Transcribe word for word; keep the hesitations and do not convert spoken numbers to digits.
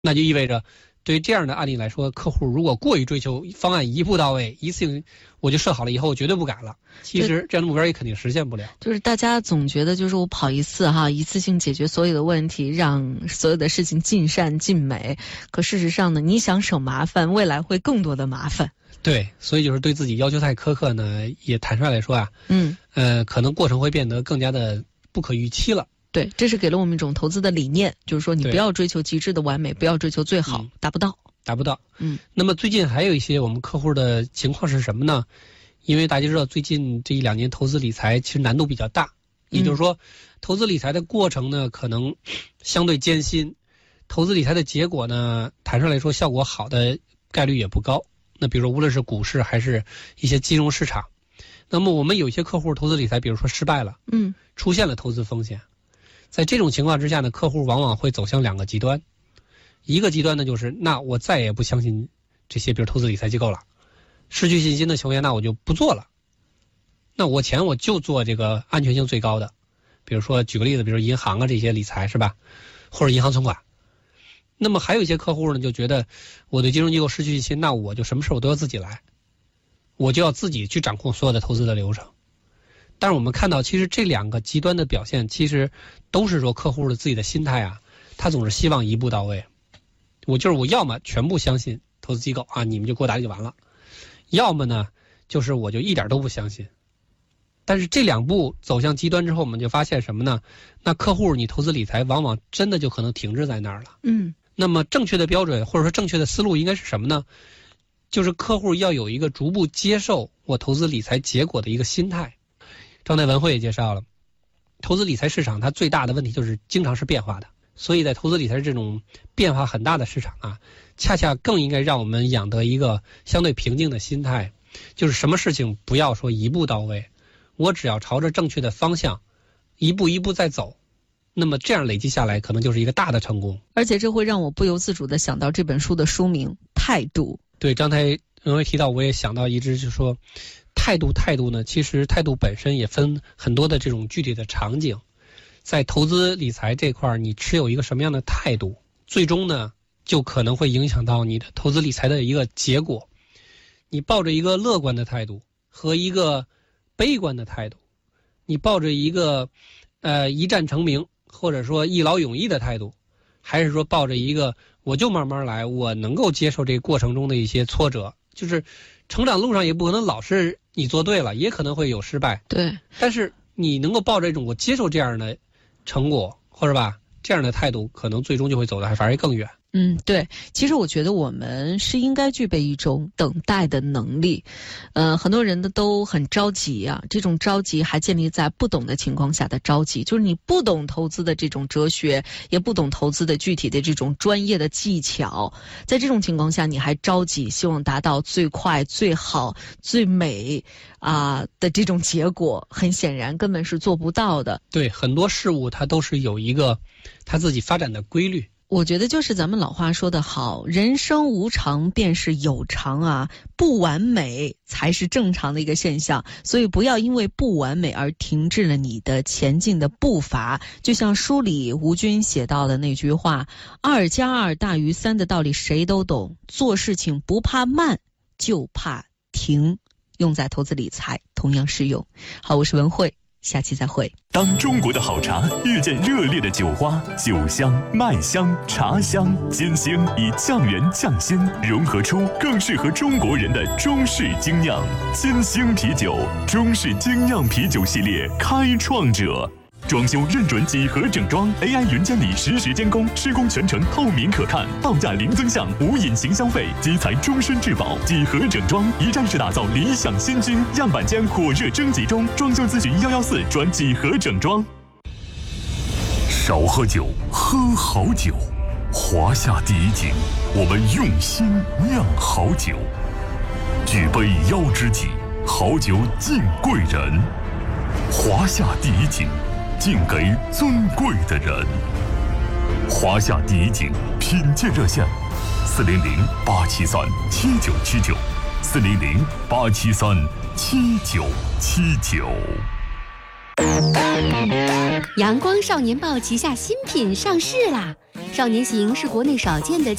那就意味着对于这样的案例来说，客户如果过于追求方案一步到位，一次性我就设好了以后我绝对不改了，其实这样的目标也肯定实现不了。 就是大家总觉得就是我跑一次哈，一次性解决所有的问题，让所有的事情尽善尽美，可事实上呢，你想省麻烦，未来会更多的麻烦。 对，所以就是对自己要求太苛刻呢，也坦率来说啊， 嗯， 呃，可能过程会变得更加的不可预期了。 对，这是给了我们一种投资的理念，就是说你不要追求极致的完美，不要追求最好，嗯、达不到， 达不到。 嗯， 那么最近还有一些我们客户的情况是什么呢？因为大家知道，最近这一两年投资理财其实难度比较大，也就是说，投资理财的过程呢可能相对艰辛，投资理财的结果呢，坦率来说，效果好的概率也不高。那比如说，无论是股市还是一些金融市场，那么我们有一些客户投资理财，比如说失败了， 嗯， 出现了投资风险。在这种情况之下呢，客户往往会走向两个极端，一个极端呢就是那我再也不相信这些比如投资理财机构了，失去信心的情况下，那我就不做了，那我钱我就做这个安全性最高的，比如说举个例子，比如银行啊这些理财是吧，或者银行存款。那么还有一些客户呢就觉得我对金融机构失去信心，那我就什么事我都要自己来，我就要自己去掌控所有的投资的流程。但是我们看到其实这两个极端的表现其实都是说客户的自己的心态啊，他总是希望一步到位，我就是我要么全部相信投资机构啊，你们就给我打理就完了，要么呢就是我就一点都不相信。但是这两步走向极端之后，我们就发现什么呢？那客户你投资理财往往真的就可能停滞在那儿了。 嗯， 那么正确的标准或者说正确的思路应该是什么呢？就是客户要有一个逐步接受我投资理财结果的一个心态。刚才文慧也介绍了，投资理财市场它最大的问题就是经常是变化的，所以在投资理财这种变化很大的市场啊，恰恰更应该让我们养得一个相对平静的心态，就是什么事情不要说一步到位，我只要朝着正确的方向一步一步再走，那么这样累积下来可能就是一个大的成功。 而且这会让我不由自主地想到这本书的书名态度。 对，刚才文慧提到，我也想到一直就是说态度态度呢，其实态度本身也分很多的这种具体的场景。在投资理财这块，你持有一个什么样的态度，最终呢就可能会影响到你的投资理财的一个结果。你抱着一个乐观的态度和一个悲观的态度，你抱着一个呃一战成名或者说一劳永逸的态度，还是说抱着一个我就慢慢来，我能够接受这个过程中的一些挫折，就是成长路上也不可能老是你做对了，也可能会有失败。 对， 但是你能够抱着一种我接受这样的成果或者吧这样的态度，可能最终就会走得还反而更远。 嗯，对，其实我觉得我们是应该具备一种等待的能力。呃，很多人呢都很着急啊，这种着急还建立在不懂的情况下的着急，就是你不懂投资的这种哲学，也不懂投资的具体的这种专业的技巧，在这种情况下你还着急，希望达到最快、最好、最美啊、呃、的这种结果，很显然根本是做不到的。 对，很多事物它都是有一个它自己发展的规律。 我觉得就是咱们老话说得好，人生无常便是有常啊，不完美才是正常的一个现象，所以不要因为不完美而停滞了你的前进的步伐。就像书里吴军写到的那句话，二加二大于三的道理谁都懂，做事情不怕慢，就怕停，用在投资理财同样适用。好，我是文慧，下期再会。 当中国的好茶遇见热烈的酒花，酒香、麦香、茶香、金星以降元降心融合出更适合中国人的中式精酿。金星啤酒，中式精酿啤酒系列开创者。装修认准几何整装 ，A I 云监理实时监工，施工全程透明可看，报价零增项，无隐形消费，基材终身质保。几何整装一站式打造理想新居，样板间火热征集中，装修咨询幺幺四转几何整装。少喝酒，喝好酒。华夏第一景，我们用心酿好酒。举杯邀知己，好酒敬贵人。华夏第一景，敬给尊贵的人。华夏第一景品鉴热线：四零零八七三七九七九，四零零八七三七九七九。 阳光少年报旗下新品上市啦！ 少年行是国内少见的